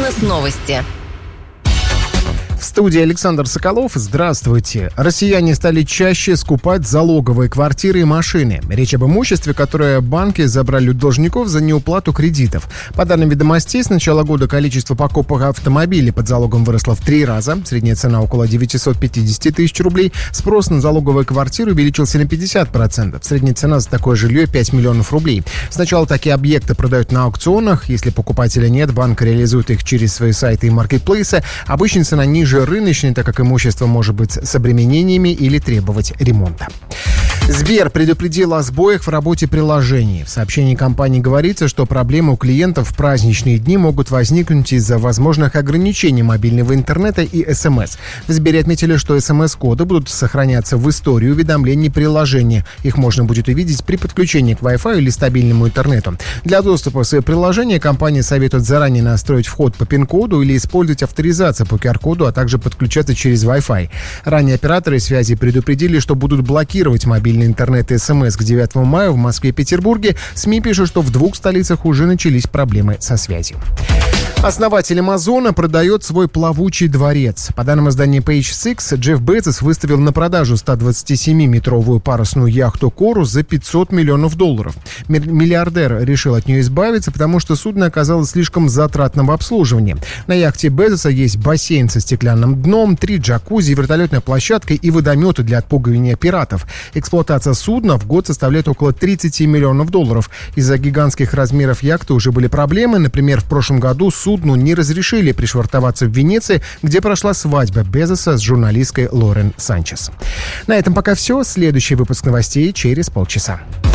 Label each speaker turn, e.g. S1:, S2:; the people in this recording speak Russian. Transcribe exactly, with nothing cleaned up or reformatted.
S1: Бизнес-новости.
S2: В студии Александр Соколов. Здравствуйте. Россияне стали чаще скупать залоговые квартиры и машины. Речь об имуществе, которое банки забрали у должников за неуплату кредитов. По данным «Ведомостей», с начала года количество покупок автомобилей под залогом выросло в три раза. Средняя цена около девятьсот пятьдесят тысяч рублей. Спрос на залоговые квартиры увеличился на пятьдесят процентов. Средняя цена за такое жилье пять миллионов рублей. Сначала такие объекты продают на аукционах. Если покупателя нет, банк реализует их через свои сайты и маркетплейсы. Обычно цена ниже рыночной, так как имущество может быть с обременениями или требовать ремонта. Сбер предупредил о сбоях в работе приложений. В сообщении компании говорится, что проблемы у клиентов в праздничные дни могут возникнуть из-за возможных ограничений мобильного интернета и СМС. В Сбере отметили, что СМС-коды будут сохраняться в истории уведомлений приложения. Их можно будет увидеть при подключении к Wi-Fi или стабильному интернету. Для доступа в свои приложения компания советует заранее настроить вход по пин-коду или использовать авторизацию по ку ар-коду, а также подключаться через Wi-Fi. Ранее операторы связи предупредили, что будут блокировать мобильный интернет и СМС к девятому мая в Москве и Петербурге. СМИ пишут, что в двух столицах уже начались проблемы со связью. Основатель Амазона продает свой плавучий дворец. По данным издания Page Six, Джефф Безос выставил на продажу сто двадцатисемиметровую парусную яхту «Корус» за пятьсот миллионов долларов. Миллиардер решил от нее избавиться, потому что судно оказалось слишком затратным в обслуживании. На яхте Безоса есть бассейн со стеклянным дном, три джакузи, вертолетная площадка и водометы для отпугивания пиратов. Эксплуатация судна в год составляет около тридцать миллионов долларов. Из-за гигантских размеров яхты уже были проблемы. Например, в прошлом году судно Судну не разрешили пришвартоваться в Венеции, где прошла свадьба Безоса с журналисткой Лорен Санчес. На этом пока все. Следующий выпуск новостей через полчаса.